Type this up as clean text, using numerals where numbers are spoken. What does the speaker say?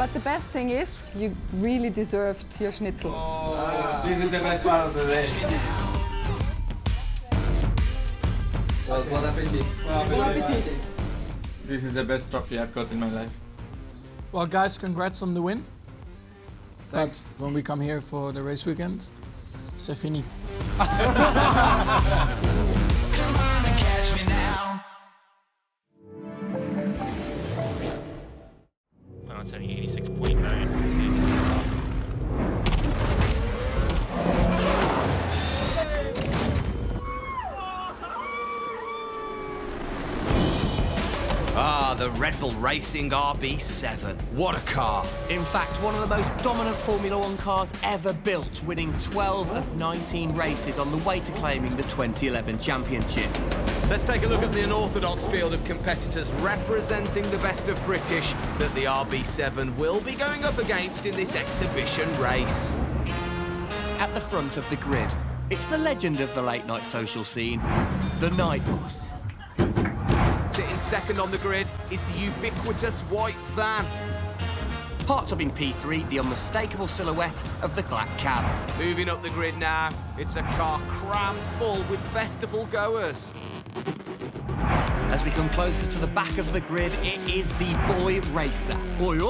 But the best thing is, you really deserved your schnitzel. Oh, this is the best part of the day. Well, bon appetit. Bon appetit. This is the best trophy I've got in my life. Well, guys, congrats on the win. But when we come here for the race weekend, c'est fini. Come on and catch me now. Well, it's only 86.9. Ah, the Red Bull Racing RB7. What a car. In fact, one of the most dominant Formula One cars ever built, winning 12 of 19 races on the way to claiming the 2011 championship. Let's take a look at the unorthodox field of competitors representing the best of British that the RB7 will be going up against in this exhibition race. At the front of the grid, it's the legend of the late-night social scene, the Night Boss. Sitting second on the grid is the ubiquitous white van. Parked up in P3, the unmistakable silhouette of the black cab. Moving up the grid now, it's a car crammed full with festival goers. As we come closer to the back of the grid, it is the Boy Racer. Oi, oi!